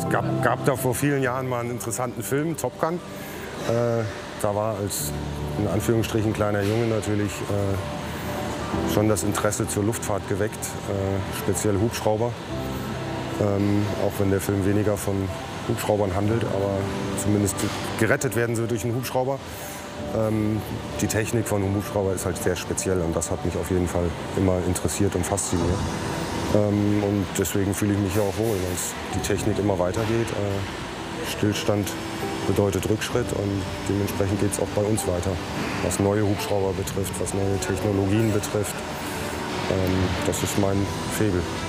gab da vor vielen Jahren mal einen interessanten Film, Top Gun. Da war als in Anführungsstrichen kleiner Junge natürlich schon das Interesse zur Luftfahrt geweckt, speziell Hubschrauber. Auch wenn der Film weniger von Hubschraubern handelt, aber zumindest gerettet werden sie durch einen Hubschrauber. Die Technik von einem Hubschrauber ist halt sehr speziell und das hat mich auf jeden Fall immer interessiert und fasziniert. Und deswegen fühle ich mich ja auch wohl, weil die Technik immer weitergeht. Stillstand bedeutet Rückschritt und dementsprechend geht es auch bei uns weiter, was neue Hubschrauber betrifft, was neue Technologien betrifft. Das ist mein Faible.